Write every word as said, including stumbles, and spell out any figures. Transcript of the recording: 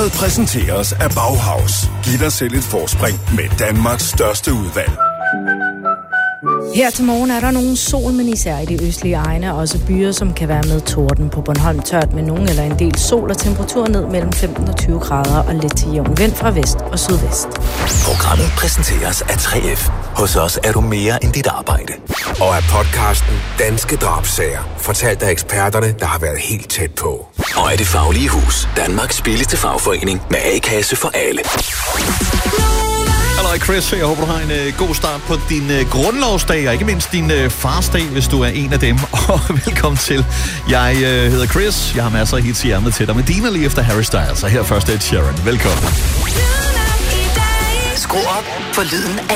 Programmet præsenteres af Bauhaus. Giv dig selv et forspring med Danmarks største udvalg. Her til morgen er der nogen sol, men især i de østlige egne, og også byer, som kan være med torden. På Bornholm tørt med nogen eller en del sol og temperatur ned mellem femten og tyve grader og lidt til jævn vind fra vest og sydvest. Programmet præsenteres af tre F. Hos os er du mere end dit arbejde. Og af podcasten Danske Drabssager, fortalt af eksperterne, der har været helt tæt på. Og af Det Faglige Hus, Danmarks billigste fagforening med A-kasse for alle. Hallo Chris, jeg håber du har en uh, god start på din uh, grundlovsdag, og ikke mindst din uh, farsdag, hvis du er en af dem. Og velkommen til. Jeg uh, hedder Chris, jeg har masser af hits i ærmet til dig, med dine lige efter Harry Styles, og her først Ed Sheeran. Velkommen. Skru op for lyden af